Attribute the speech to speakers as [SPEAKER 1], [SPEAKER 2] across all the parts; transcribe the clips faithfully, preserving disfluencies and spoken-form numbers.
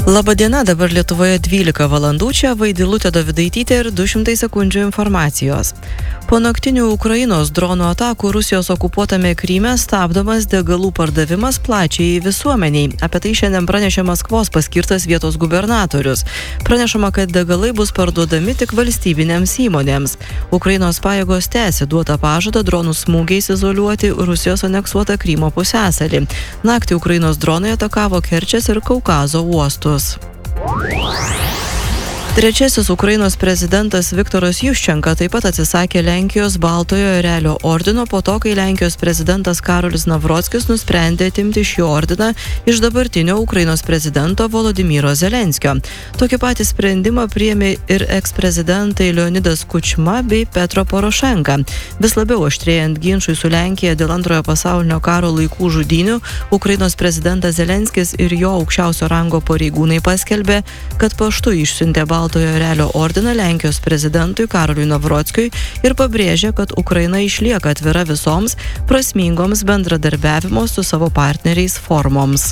[SPEAKER 1] Labadiena, dabar Lietuvoje dvylika valandų, čia Vaidilutė Dovidaitytė ir du šimtai sekundžių informacijos. Po naktinių Ukrainos dronų atakų Rusijos okupuotame Kryme stabdomas degalų pardavimas plačiai visuomeniai. Apie tai šiandien pranešė Maskvos paskirtas vietos gubernatorius. Pranešama, kad degalai bus parduodami tik valstybinėms įmonėms. Ukrainos pajėgos tęsia duotą pažadą dronų smūgiais izoliuoti Rusijos aneksuotą Krymo pusiasalį. Naktį Ukrainos dronai atakavo Kerčės ir Kaukazo uostus. Trečiasis Ukrainos prezidentas Viktoras Juščenka taip pat atsisakė Lenkijos Baltojo Erelio ordino po to, kai Lenkijos prezidentas Karolis Navrockis nusprendė atimti šį ordiną iš dabartinio Ukrainos prezidento Volodymyro Zelenskio. Tokį patį sprendimą priėmė ir eksprezidentai Leonidas Kučma bei Petro Porošenka. Vis labiau aštrėjant ginčui su Lenkija dėl antrojo pasaulinio karo laikų žudynių, Ukrainos prezidentas Zelenskis ir jo aukščiausio rango pareigūnai paskelbė, kad paštu išsiuntė Baltojo Baltojo Erelio ordiną Lenkijos prezidentui Karoliui Navrockiui ir pabrėžė, kad Ukraina išlieka atvira visoms prasmingoms bendradarbiavimo su savo partneriais formoms.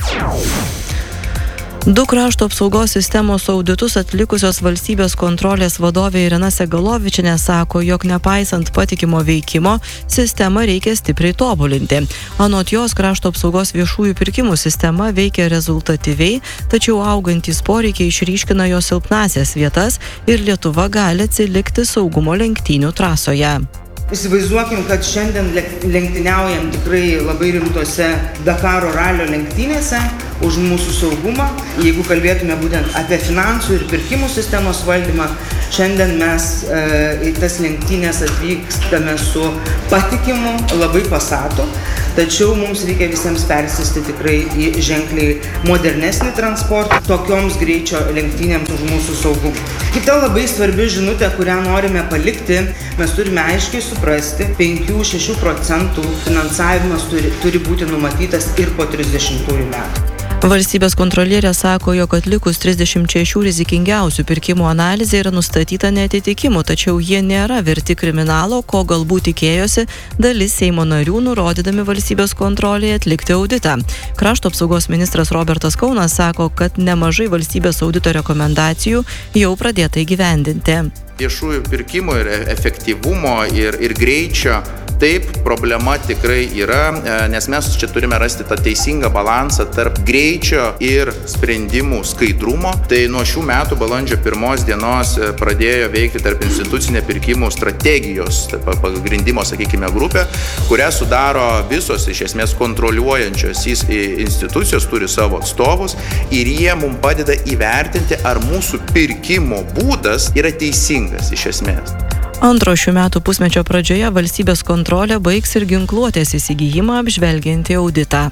[SPEAKER 1] Du krašto apsaugos sistemos auditus atlikusios valstybės kontrolės vadovė Irena Segalovičienė sako, jog nepaisant patikimo veikimo, sistemą reikia stipriai tobulinti. Anot jos, krašto apsaugos viešųjų pirkimų sistema veikia rezultatyviai, tačiau augantys poreikiai išryškina jos silpnasias vietas ir Lietuva gali atsilikti saugumo lenktynių trasoje.
[SPEAKER 2] Įsivaizduokim, kad šiandien lenktyniaujam tikrai labai rimtose Dakaro ralio lenktynėse už mūsų saugumą. Jeigu kalbėtume būtent apie finansų ir pirkimų sistemos valdymą, šiandien mes e, į tas lenktynės atvykstame su patikimu, labai pasatu, tačiau mums reikia visiems persėsti tikrai į ženkliai modernesnį transportą, tokioms greičio lenktynėms už mūsų saugumą. Kita labai svarbi žinutė, kurią norime palikti, mes turime aiškiai suprasti, penkių šešių procentų finansavimas turi, turi būti numatytas ir po trisdešimtųjų metų.
[SPEAKER 1] Valstybės kontrolierė sako, jog atlikus trisdešimt šešių rizikingiausių pirkimų analizė yra nustatyta neatitikimų, tačiau jie nėra verti kriminalo, ko galbūt tikėjosi dalis Seimo narių, nurodydami valstybės kontrolėje atlikti auditą. Krašto apsaugos ministras Robertas Kaunas sako, kad nemažai valstybės audito rekomendacijų jau pradėta įgyvendinti.
[SPEAKER 3] Viešųjų pirkimų ir efektyvumo ir, ir greičio. Taip, problema tikrai yra, nes mes čia turime rasti tą teisingą balansą tarp greičio ir sprendimų skaidrumo. Tai nuo šių metų balandžio pirmos dienos pradėjo veikti tarp institucinė pirkimų strategijos pagrindimo, sakykime, grupė, kurią sudaro visos iš esmės kontroliuojančios institucijos, turi savo atstovus ir jie mums padeda įvertinti, ar mūsų pirkimo būdas yra teisingas iš esmės.
[SPEAKER 1] Antro šių metų pusmečio pradžioje valstybės kontrolė baigs ir ginkluotės įsigijimą apžvelgiantį auditą.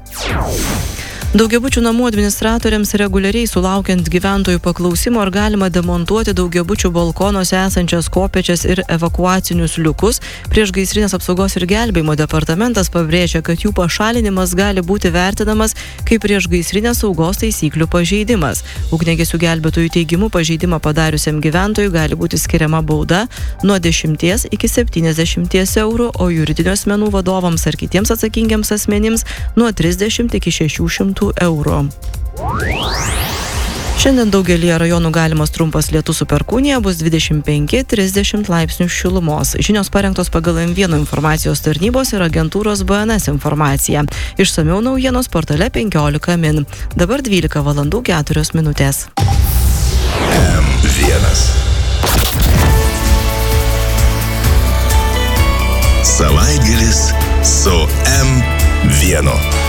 [SPEAKER 1] Daugiabučių namų administratoriams reguliariai sulaukiant gyventojų paklausimo, ar galima demontuoti daugiabučių balkonuose esančias kopėčias ir evakuacinius liukus, priešgaisrinės apsaugos ir gelbėjimo departamentas pabrėžia, kad jų pašalinimas gali būti vertinamas kaip priešgaisrinės saugos taisyklių pažeidimas. Ugniagesių gelbėtojų teigimu pažeidimą padariusiam gyventojui gali būti skiriama bauda nuo dešimties iki septyniasdešimties eurų, o juridinių asmenų vadovams ar kitiems atsakingiams asmenims nuo trisdešimt iki šešių šimtų eurų. Šiandien daugelyje rajonų galimas trumpas lietus su perkūnija, bus dvidešimt penki trisdešimt laipsnių šilumos. Žinios parengtos pagal M vienas informacijos tarnybos ir agentūros B N S informaciją. Išsamiau naujienos portale penkiolika min. Dabar dvylika valandų keturios minutės.
[SPEAKER 4] M vienas. Savaitgalis su M vienas.